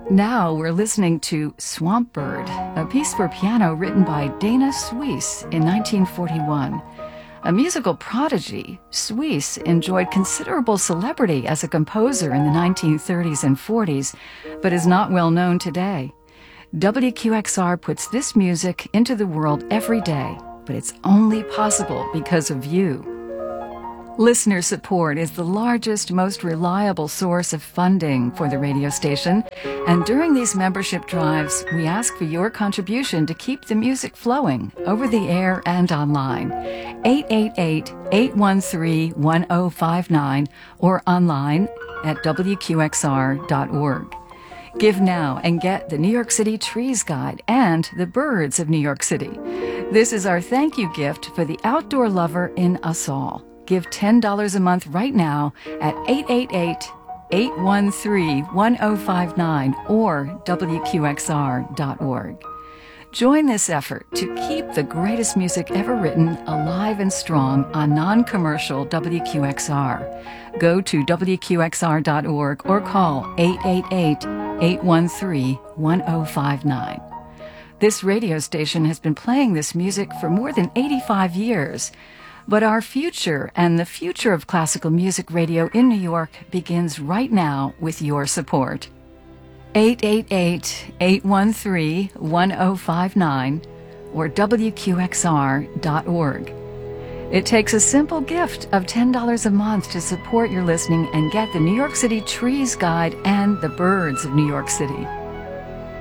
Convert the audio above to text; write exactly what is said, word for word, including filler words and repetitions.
Now we're listening to Swamp Bird, a piece for piano written by Dana Suisse in nineteen forty-one. A musical prodigy, Suisse enjoyed considerable celebrity as a composer in the nineteen thirties and forties, but is not well known today. W Q X R puts this music into the world every day, but it's only possible because of you. Listener support is the largest, most reliable source of funding for the radio station, and during these membership drives, we ask for your contribution to keep the music flowing over the air and online. eight eight eight, eight one three, one zero five nine or online at W Q X R dot org. Give now and get the New York City Trees Guide and the Birds of New York City. This is our thank you gift for the outdoor lover in us all. Give ten dollars a month right now at eight eight eight, eight one three, one zero five nine or W Q X R dot org. Join this effort to keep the greatest music ever written alive and strong on non-commercial W Q X R. Go to W Q X R dot org or call eight eight eight, eight one three, one zero five nine. This radio station has been playing this music for more than eighty-five years. But our future and the future of classical music radio in New York begins right now with your support. eight eight eight, eight one three, one zero five nine or W Q X R dot org. It takes a simple gift of ten dollars a month to support your listening and get the New York City Trees Guide and the Birds of New York City.